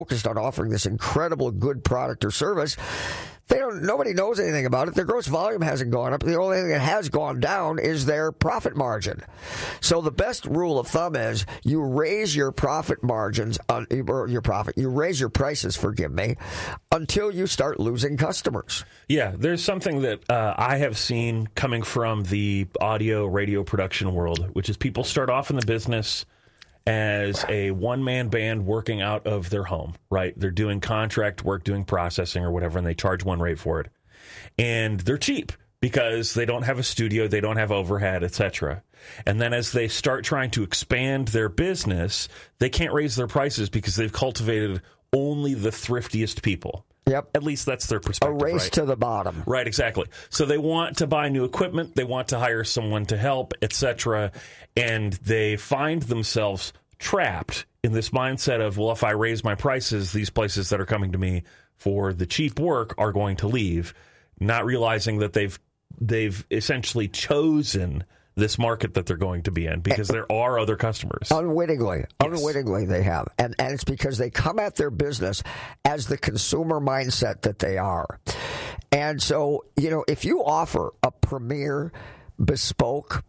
focused on offering this incredible good product or service. Nobody knows anything about it. Their gross volume hasn't gone up. The only thing that has gone down is their profit margin. So the best rule of thumb is you raise your profit margins you raise your prices, until you start losing customers. Yeah, there's something that I have seen coming from the audio radio production world, which is people start off in the business as a one-man band working out of their home, right? They're doing contract work, doing processing or whatever, and they charge one rate for it. And they're cheap because they don't have a studio, they don't have overhead, etc. And then as they start trying to expand their business, they can't raise their prices because they've cultivated only the thriftiest people. Yep. At least that's their perspective. A race right? to the bottom. Right, exactly. So they want to buy new equipment, they want to hire someone to help, etc., and they find themselves trapped in this mindset of, well, if I raise my prices, these places that are coming to me for the cheap work are going to leave, not realizing that they've essentially chosen this market that they're going to be in because there are other customers. Unwittingly they have. And it's because they come at their business as the consumer mindset that they are. And so, if you offer a premier, bespoke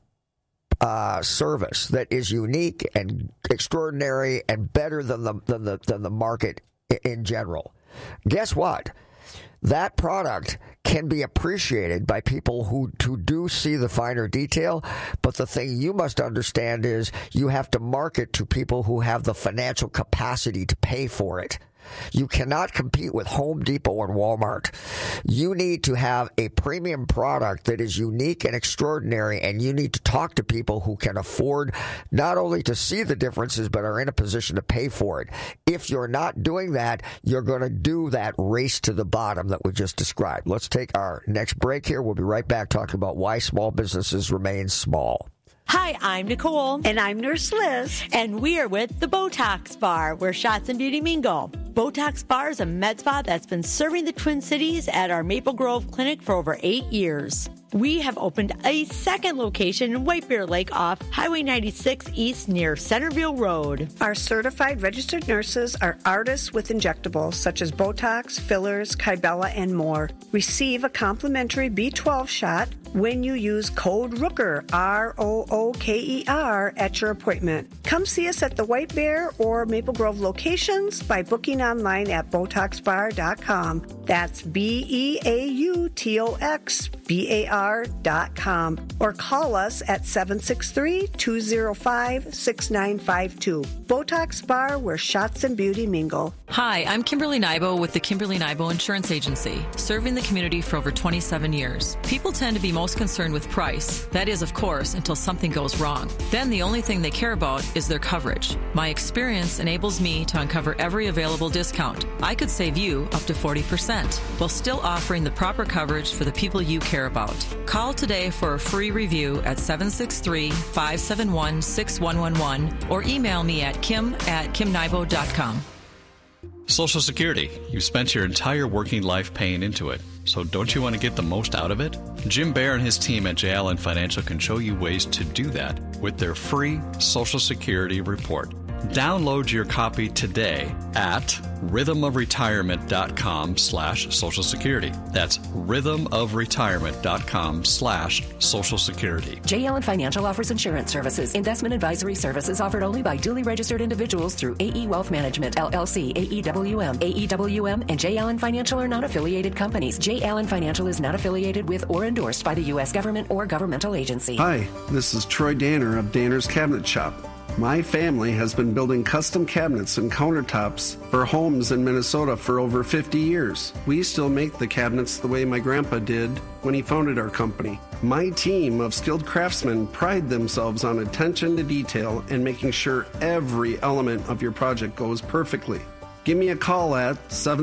service that is unique and extraordinary and better than the market in general, guess what? That product can be appreciated by people who do see the finer detail, but the thing you must understand is you have to market to people who have the financial capacity to pay for it. You cannot compete with Home Depot and Walmart. You need to have a premium product that is unique and extraordinary, and you need to talk to people who can afford not only to see the differences, but are in a position to pay for it. If you're not doing that, you're going to do that race to the bottom that we just described. Let's take our next break here. We'll be right back talking about why small businesses remain small. Hi, I'm Nicole. And I'm Nurse Liz. And we are with the Botox Bar, where shots and beauty mingle. Botox Bar is a med spa that's been serving the Twin Cities at our Maple Grove clinic for over 8 years. We have opened a second location in White Bear Lake off Highway 96 East near Centerville Road. Our certified registered nurses are artists with injectables such as Botox, fillers, Kybella, and more. Receive a complimentary B12 shot when you use code ROOKER, ROOKER, at your appointment. Come see us at the White Bear or Maple Grove locations by booking online at BotoxBar.com. That's BeautoxBar.com. Or call us at 763-205-6952. Botox Bar, where shots and beauty mingle. Hi, I'm Kimberly Nybo with the Kimberly Nybo Insurance Agency, serving the community for over 27 years. People tend to be most concerned with price. That is, of course, until something goes wrong. Then the only thing they care about is their coverage. My experience enables me to uncover every available discount. I could save you up to 40% while still offering the proper coverage for the people you care about. Call today for a free review at 763-571-6111 or email me at kim@kimnybo.com. Social Security. You've spent your entire working life paying into it. So don't you want to get the most out of it? Jim Baer and his team at J. Allen Financial can show you ways to do that with their free Social Security report. Download your copy today at rhythmofretirement.com/Social Security. That's rhythmofretirement.com/Social Security. J. Allen Financial offers insurance services. Investment advisory services offered only by duly registered individuals through AE Wealth Management, LLC, AEWM. AEWM and J. Allen Financial are not affiliated companies. J. Allen Financial is not affiliated with or endorsed by the U.S. government or governmental agency. Hi, this is Troy Danner of Danner's Cabinet Shop. My family has been building custom cabinets and countertops for homes in Minnesota for over 50 years. We still make the cabinets the way my grandpa did when he founded our company. My team of skilled craftsmen pride themselves on attention to detail and making sure every element of your project goes perfectly. Give me a call at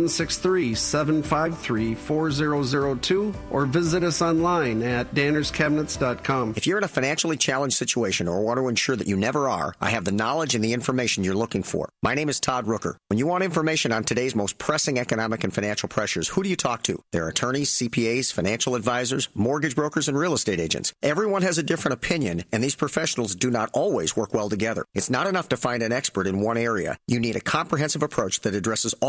763-753-4002 or visit us online at dannerscabinets.com. If you're in a financially challenged situation or want to ensure that you never are, I have the knowledge and the information you're looking for. My name is Todd Rooker. When you want information on today's most pressing economic and financial pressures, who do you talk to? There are attorneys, CPAs, financial advisors, mortgage brokers, and real estate agents. Everyone has a different opinion, and these professionals do not always work well together. It's not enough to find an expert in one area. You need a comprehensive approach that that addresses all